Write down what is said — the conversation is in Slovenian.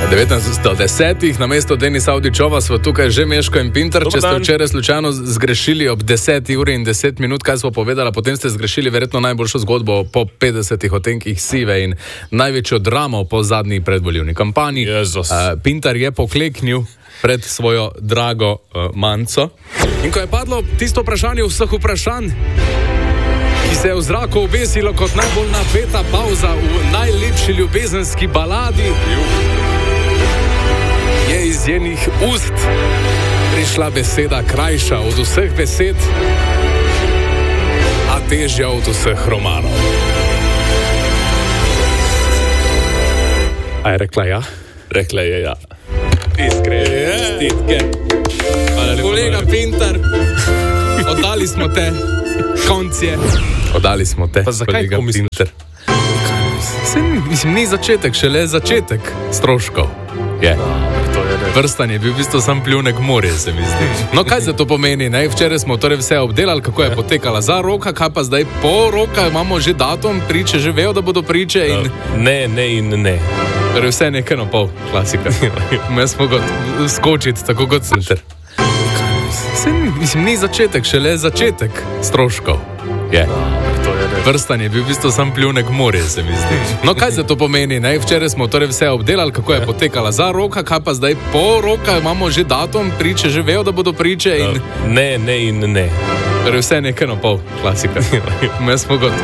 19:10, namesto Denisa Avdićova smo tukaj že Meško in Pintar. Če ste včeraj slučajno zgrešili ob 10:10, kaj smo povedali, potem ste zgrešili verjetno najboljšo zgodbo po 50 odtenkih sive in največjo dramo po zadnji predvoljivni kampanji. Pintar je pokleknil pred svojo drago manco. In ko je padlo tisto vprašanje vseh vprašanj, ki se je v zraku obesilo kot najbolj napeta pauza v najlepši ljubezenski baladi, je iz njenih ust prišla beseda krajša od vseh besed, a težja od vseh romanov. A je rekla ja? Rekla je ja. Iskrene čestitke. Kolega Pintar, oddali smo te. Konc je. Oddali smo te. Pa zakaj tako misliš? Mislim, ni začetek, šele začetek stroškov. Je. Prstan je bil v bistvu sam pljunek morje, se mi zdi. No, kaj se to pomeni? Ne? Včeraj smo torej vse obdelali, kako je potekala za roka, kaj pa zdaj po roka, imamo že datum, priče že vejo, da bodo priče in... Ne in ne. Torej vse nekaj na pol, klasika. Jaz mogel skočiti, tako kot center. Mislim, ni začetek, šele začetek stroškov. Je. Prstan je bil v bistvu sam pljunek morje, se mi zdi. No, kaj se to pomeni? Ne? Včeraj smo torej vse obdelali, kako je potekala za roka, kaj pa zdaj po roka, imamo že datum, priče že vejo, da bodo priče in... Ne in ne. Torej vse nekaj na pol, klasika. Jaz mogel